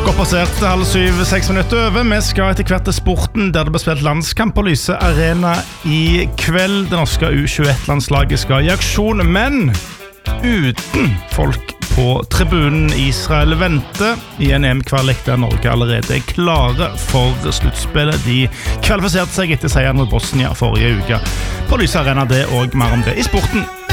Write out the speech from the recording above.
Godt passert, halv 7-6 minutter over. Vi skal etter hvert til sporten, der det ble spilt landskamp på Lyse Arena i kveld. Det norske U21-landslaget skal i aksjon, men uten folk på tribunen. Israel venter i en EM-kvalik der Norge allerede er klare for sluttspillet. De kvalifiserte seg etter seieren mot Bosnia forrige uke. På Lyse Arena, det og mer om det i sporten